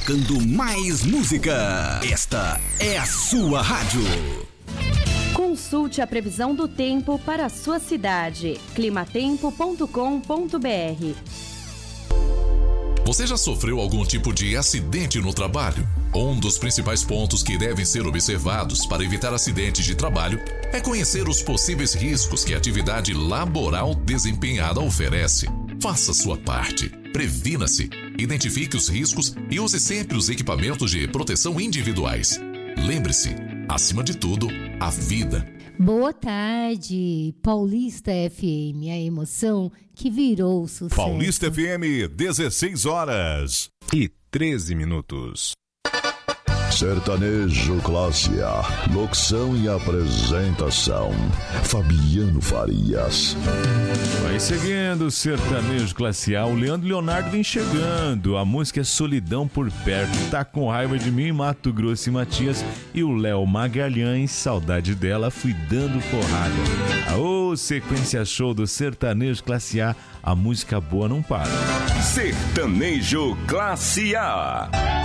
tocando mais música. Esta é a sua rádio. Consulte a previsão do tempo para a sua cidade. climatempo.com.br. Você já sofreu algum tipo de acidente no trabalho? Um dos principais pontos que devem ser observados para evitar acidentes de trabalho é conhecer os possíveis riscos que a atividade laboral desempenhada oferece. Faça sua parte. Previna-se, identifique os riscos e use sempre os equipamentos de proteção individuais. Lembre-se, acima de tudo, a vida. Boa tarde, Paulista FM, a emoção que virou sucesso. Paulista FM, 16h13. Sertanejo Classe A. Locução e apresentação: Fabiano Farias. Vai seguindo o Sertanejo Classe A. O Leandro Leonardo vem chegando. A música é Solidão por Perto. Tá com raiva de mim, Mato Grosso e Matias. E o Léo Magalhães, saudade dela, fui dando porrada. Aô, sequência show do Sertanejo Classe A. A música boa não para. Sertanejo Classe A.